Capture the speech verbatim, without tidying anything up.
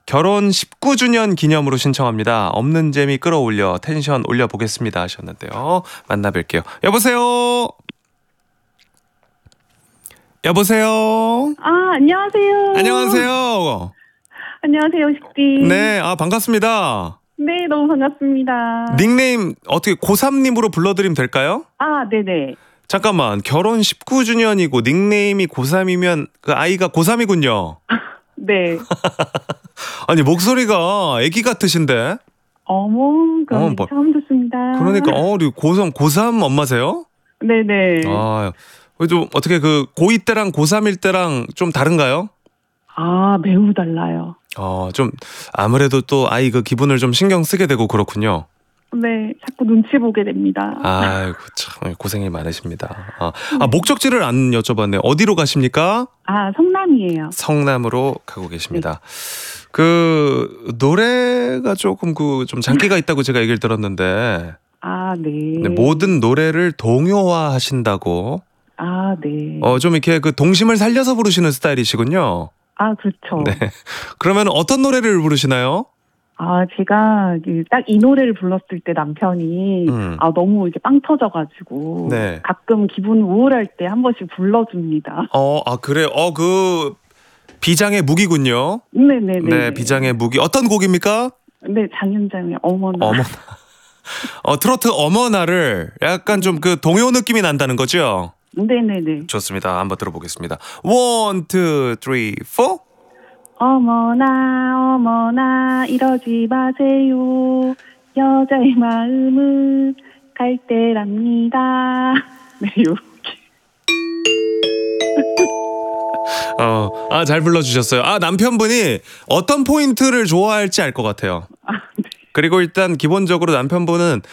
결혼 십구 주년 기념으로 신청합니다. 없는 재미 끌어올려 텐션 올려보겠습니다 하셨는데요. 만나뵐게요. 여보세요. 여보세요. 아, 안녕하세요. 안녕하세요. 안녕하세요, 식디. 네, 아 반갑습니다. 네, 너무 반갑습니다. 닉네임 어떻게 고삼님으로 불러드리면 될까요? 아, 네네. 잠깐만, 결혼 십구 주년이고 닉네임이 고삼이면 그 아이가 고삼이군요. 네. 아니 목소리가 아기 같으신데. 어머, 그럼 어, 뭐, 처음 듣습니다. 그러니까 어 우리 고삼 고삼 엄마세요? 네네. 아, 좀 어떻게 그 고이 때랑 고삼일 때랑 좀 다른가요? 아, 매우 달라요. 어, 좀 아무래도 또 아이 그 기분을 좀 신경 쓰게 되고 그렇군요. 네, 자꾸 눈치 보게 됩니다. 아이고 참 고생이 많으십니다. 아, 아 목적지를 안 여쭤봤네요. 어디로 가십니까? 아, 성남이에요. 성남으로 가고 계십니다. 그 노래가 조금 그 좀 장기가 있다고 제가 얘기를 들었는데 아, 네. 네, 모든 노래를 동요화하신다고. 아, 네. 어, 좀 이렇게 그 동심을 살려서 부르시는 스타일이시군요. 아, 그렇죠. 네. 그러면 어떤 노래를 부르시나요? 아, 제가 딱 이 노래를 불렀을 때 남편이 음. 아, 너무 이렇게 빵 터져가지고 네. 가끔 기분 우울할 때 한 번씩 불러줍니다. 어, 아 그래. 어, 그 비장의 무기군요. 네네네. 네, 비장의 무기. 어떤 곡입니까? 네, 장윤정의 어머나. 어머나. 어, 트로트 어머나를 약간 좀 그 동요 느낌이 난다는 거죠? 네네네. 좋습니다. 한번 들어보겠습니다. 원, 투, 쓰리, 포. 어머나 어머나 이러지 마세요. 여자의 마음은 갈대랍니다. 네, 요렇게. 어, 아, 잘 불러주셨어요. 아, 남편분이 어떤 포인트를 좋아할지 알 것 같아요. 아, 네. 그리고 일단 기본적으로 남편분은